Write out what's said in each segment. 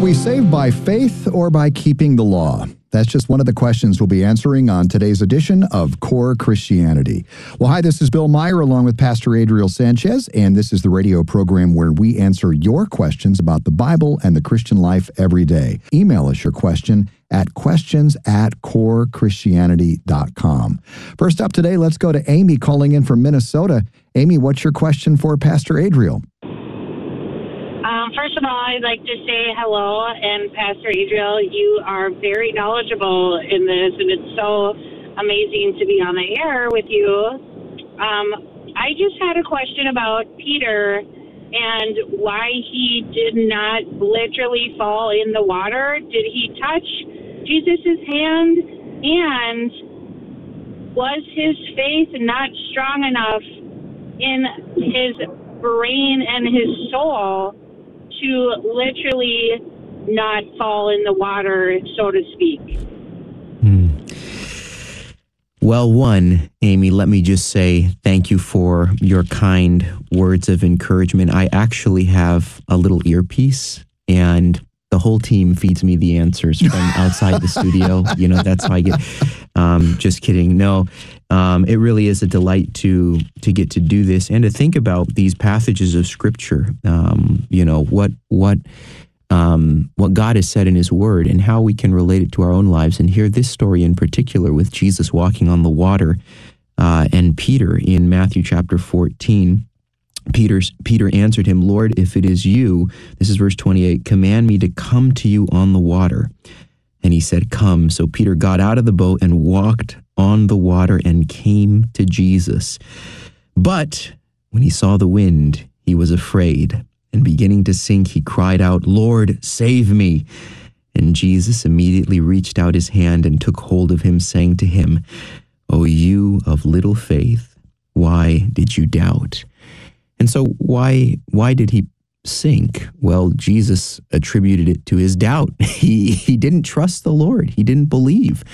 we saved by faith or by keeping the law? That's just one of the questions we'll be answering on today's edition of Core Christianity. Well, hi, this is Bill Meyer along with Pastor Adriel Sanchez, and this is the radio program where we answer your questions about the Bible and the Christian life every day. Email us your question at questions@corechristianity.com. First up today, let's go to Amy calling in from Minnesota. Amy, what's your question for Pastor Adriel? First of all, I'd like to say hello, and Pastor Adriel, you are very knowledgeable in this, and it's so amazing to be on the air with you. I just had a question about Peter and why he did not literally fall in the water. Did he touch Jesus' hand? And was his faith not strong enough in his brain and his soul to literally not fall in the water, so to speak? Well, one, Amy, let me just say thank you for your kind words of encouragement. I actually have a little earpiece, and the whole team feeds me the answers from outside the studio. You know, that's how I get. Just kidding. No, it really is a delight to get to do this and to think about these passages of Scripture. You know, what God has said in His Word and how we can relate it to our own lives. And here, this story in particular with Jesus walking on the water and Peter in Matthew chapter 14. Peter answered him, "Lord, if it is you," this is verse 28, "command me to come to you on the water." And he said, "Come." So Peter got out of the boat and walked on the water and came to Jesus. But when he saw the wind, he was afraid, and beginning to sink, he cried out, "Lord, save me." And Jesus immediately reached out his hand and took hold of him, saying to him, "O you of little faith, why did you doubt?" And so why did he sink? Well, Jesus attributed it to his doubt. He didn't trust the Lord. He didn't believe.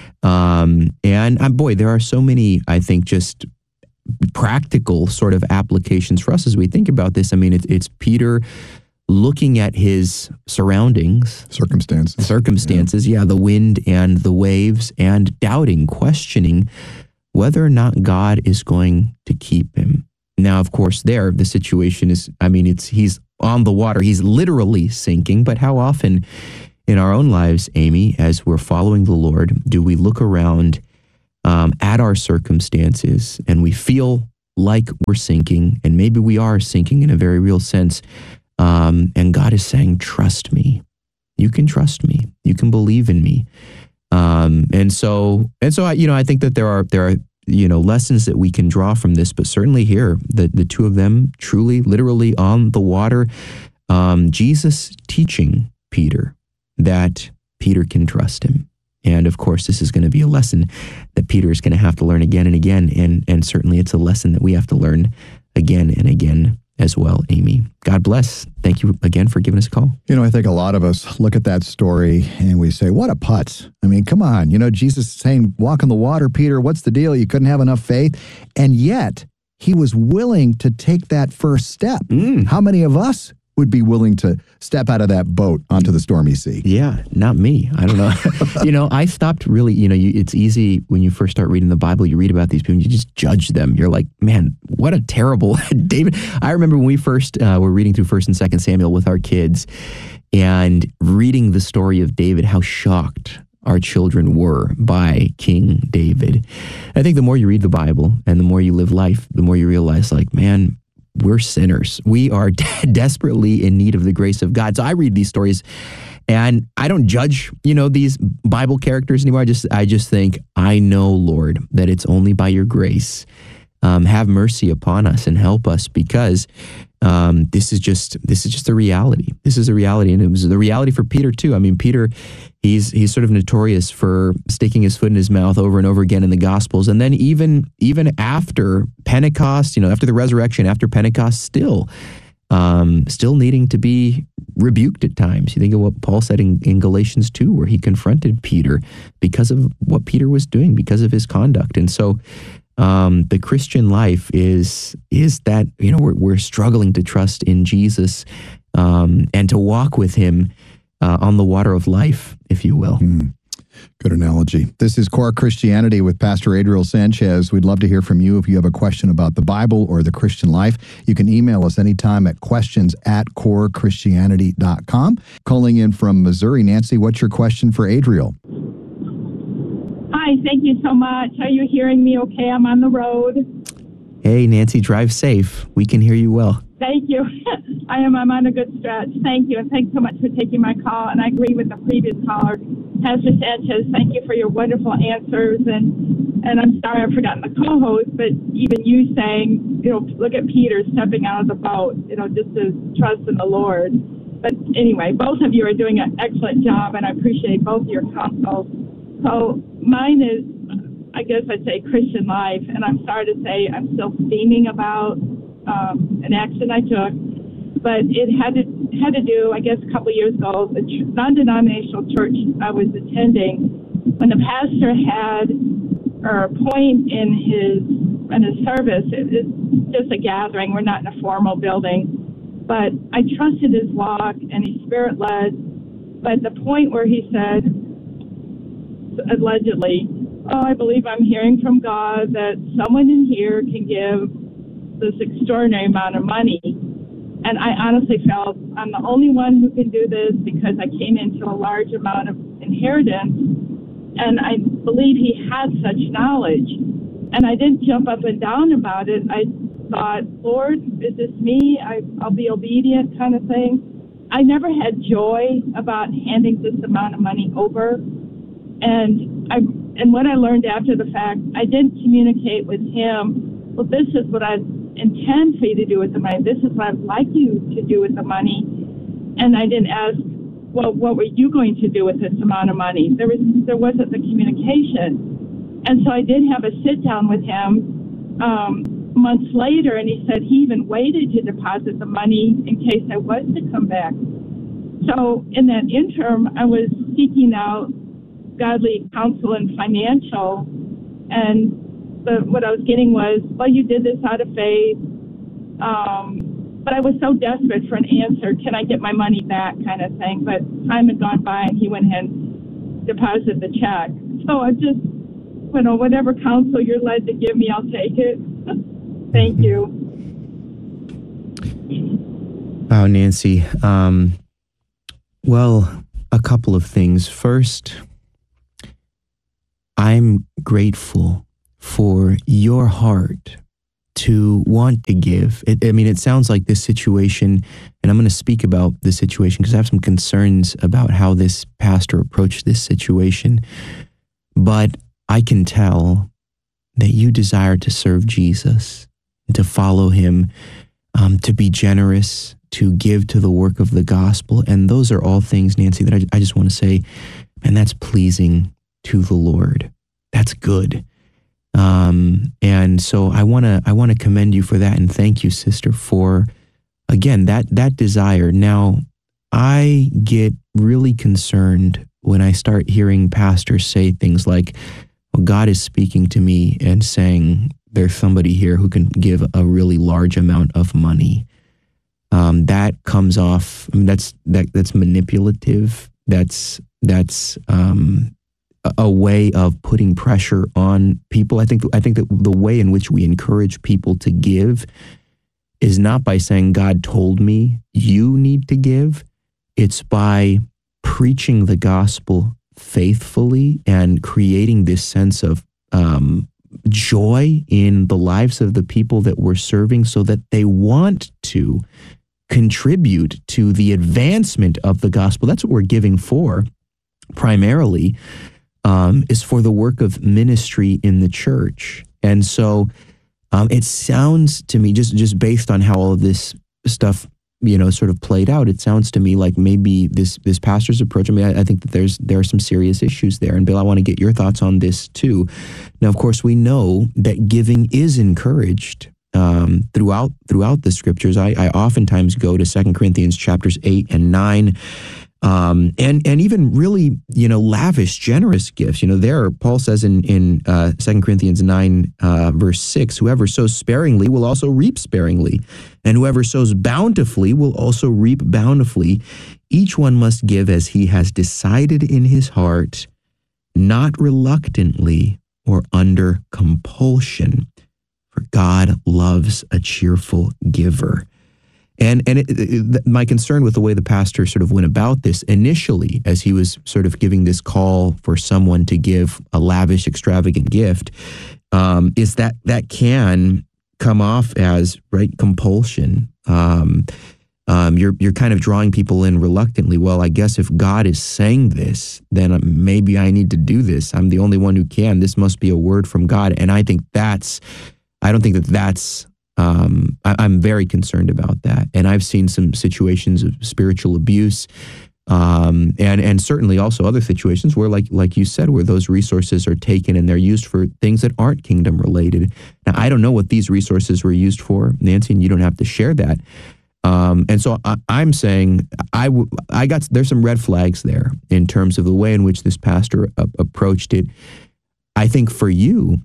Boy, there are so many, I think, just practical sort of applications for us as we think about this. I mean, it's Peter looking at his surroundings. Circumstances, yeah, the wind and the waves, and doubting, questioning whether or not God is going to keep him. Now, of course, the situation is, he's on the water. He's literally sinking. But how often in our own lives, Amy, as we're following the Lord, do we look around at our circumstances and we feel like we're sinking, and maybe we are sinking in a very real sense, and God is saying, "Trust me. You can trust me. You can believe in me." And so I think that there are lessons that we can draw from this, but certainly here, the two of them truly, literally on the water, Jesus teaching Peter that Peter can trust him. And of course, this is going to be a lesson that Peter is going to have to learn again and again. And certainly it's a lesson that we have to learn again and again as well, Amy. God bless. Thank you again for giving us a call. I think a lot of us look at that story and we say, what a putz. I mean, come on. Jesus is saying, walk on the water, Peter. What's the deal? You couldn't have enough faith. And yet, he was willing to take that first step. How many of us would be willing to step out of that boat onto the stormy sea? Yeah, not me. I don't know. I stopped really, it's easy when you first start reading the Bible, you read about these people, and you just judge them. You're like, man, what a terrible David. I remember when we first were reading through 1st and 2nd Samuel with our kids and reading the story of David, how shocked our children were by King David. I think the more you read the Bible and the more you live life, the more you realize, like, man, we're sinners. We are desperately in need of the grace of God. So I read these stories and I don't judge, these Bible characters anymore. I just think, I know, Lord, that it's only by your grace. Have mercy upon us and help us, because this is just the reality. This is a reality, and it was the reality for Peter too. I mean, Peter, he's sort of notorious for sticking his foot in his mouth over and over again in the Gospels, and then even after Pentecost, after the resurrection, after Pentecost, still needing to be rebuked at times. You think of what Paul said in Galatians 2, where he confronted Peter because of what Peter was doing, because of his conduct, and so. The Christian life is that, we're struggling to trust in Jesus, and to walk with him, on the water of life, if you will. Good analogy. This is Core Christianity with Pastor Adriel Sanchez. We'd love to hear from you if you have a question about the Bible or the Christian life. You can email us anytime at questions@corechristianity.com. Calling in from Missouri, Nancy, what's your question for Adriel? Hi, thank you so much. Are you hearing me okay? I'm on the road. Hey, Nancy, drive safe. We can hear you well. Thank you. I'm on a good stretch. Thank you, and thanks so much for taking my call. And I agree with the previous caller, Pastor Sanchez. Thank you for your wonderful answers. And I'm sorry I've forgotten the co-host, but even you saying, look at Peter stepping out of the boat, just to trust in the Lord. But anyway, both of you are doing an excellent job, and I appreciate both your counsel. So mine is, I guess I'd say Christian life, and I'm sorry to say I'm still steaming about an action I took, but it had to do, I guess, a couple of years ago, the non-denominational church I was attending, when the pastor had a point in his service. It's just a gathering. We're not in a formal building, but I trusted his walk, and he's spirit-led. But the point where he said, allegedly, I believe I'm hearing from God that someone in here can give this extraordinary amount of money. And I honestly felt I'm the only one who can do this because I came into a large amount of inheritance. And I believe he had such knowledge. And I didn't jump up and down about it. I thought, Lord, is this me? I'll be obedient kind of thing. I never had joy about handing this amount of money over. And what I learned after the fact, I didn't communicate with him, well, this is what I intend for you to do with the money. This is what I'd like you to do with the money. And I didn't ask, well, what were you going to do with this amount of money? There wasn't the communication. And so I did have a sit down with him months later, and he said he even waited to deposit the money in case I was to come back. So in that interim, I was seeking out godly counsel and financial, and what I was getting was, well, you did this out of faith, but I was so desperate for an answer, can I get my money back kind of thing, but time had gone by and he went ahead and deposited the check. So I just, whatever counsel you're led to give me, I'll take it. Thank you. Wow, Nancy. Well, a couple of things. First, I'm grateful for your heart to want to give. It sounds like this situation, and I'm going to speak about this situation because I have some concerns about how this pastor approached this situation, but I can tell that you desire to serve Jesus, to follow him, to be generous, to give to the work of the gospel, and those are all things, Nancy, that I just want to say, and that's pleasing to the Lord. That's good. And so I want to commend you for that, and thank you, sister, for, again, that desire. Now, I get really concerned when I start hearing pastors say things like, well, God is speaking to me and saying there's somebody here who can give a really large amount of money. That comes off, that's manipulative. That's a way of putting pressure on people. I think that the way in which we encourage people to give is not by saying, God told me you need to give. It's by preaching the gospel faithfully and creating this sense of joy in the lives of the people that we're serving so that they want to contribute to the advancement of the gospel. That's what we're giving for primarily. Is for the work of ministry in the church. And so it sounds to me, just based on how all of this stuff, sort of played out, it sounds to me like maybe this pastor's approach, I think that there are some serious issues there. And Bill, I want to get your thoughts on this too. Now, of course, we know that giving is encouraged throughout the scriptures. I oftentimes go to 2 Corinthians chapters 8 and 9, And even really, lavish, generous gifts. There, Paul says in 2 Corinthians 9, verse 6, whoever sows sparingly will also reap sparingly, and whoever sows bountifully will also reap bountifully. Each one must give as he has decided in his heart, not reluctantly or under compulsion, for God loves a cheerful giver. And my concern with the way the pastor sort of went about this initially, as he was sort of giving this call for someone to give a lavish, extravagant gift, is that can come off as compulsion. You're kind of drawing people in reluctantly. Well, I guess if God is saying this, then maybe I need to do this. I'm the only one who can. This must be a word from God. And I don't think that's. I'm very concerned about that. And I've seen some situations of spiritual abuse, and certainly also other situations where, like you said, where those resources are taken and they're used for things that aren't kingdom related. Now, I don't know what these resources were used for, Nancy, and you don't have to share that. And so I'm saying there's some red flags there in terms of the way in which this pastor approached it. I think for you,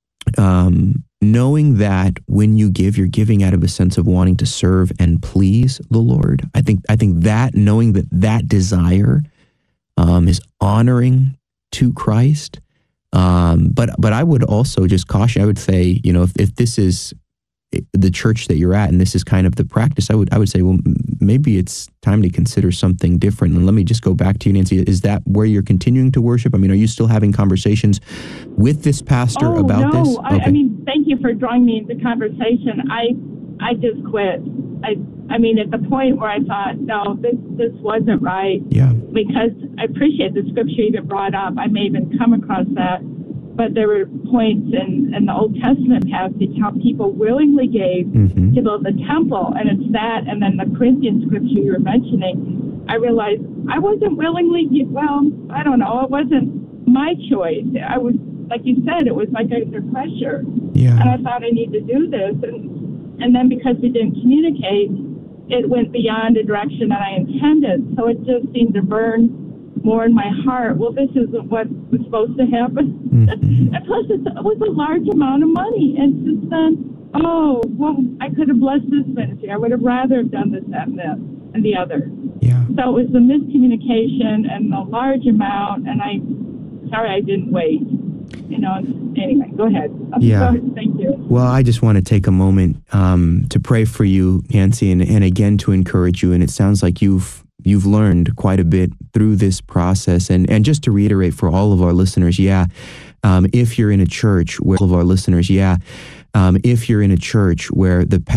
knowing that when you give, you're giving out of a sense of wanting to serve and please the Lord. I think that knowing that desire is honoring to Christ. But I would also just caution. I would say, if this is the church that you're at and this is kind of the practice, I would say, well, maybe it's time to consider something different. And let me just go back to you, Nancy. Is that where you're continuing to worship? I mean, are you still having conversations with this pastor about this? No, I mean, thank you for drawing me into conversation. I just quit. I mean, at the point where I thought, no, this wasn't right. Yeah. Because I appreciate the scripture you even brought up. I may even come across that. But there were points in the Old Testament passage how people willingly gave to build the temple, and it's that, and then the Corinthian scripture you were mentioning. I realized I wasn't willingly, I don't know, it wasn't my choice. I was, like you said, it was like under pressure. Yeah. And I thought I need to do this. And then because we didn't communicate, it went beyond the direction that I intended. So it just seemed to burn more in my heart. Well, this isn't what was supposed to happen. And plus, it was a large amount of money. And just then, I could have blessed this ministry. I would have rather have done this, that, and the other. Yeah. So it was the miscommunication and the large amount. And sorry I didn't wait. Anyway, go ahead. Yeah. Go ahead. Thank you. Well, I just want to take a moment to pray for you, Nancy, and again to encourage you. And it sounds like you've learned quite a bit through this process. And just to reiterate for all of our listeners, if you're in a church where the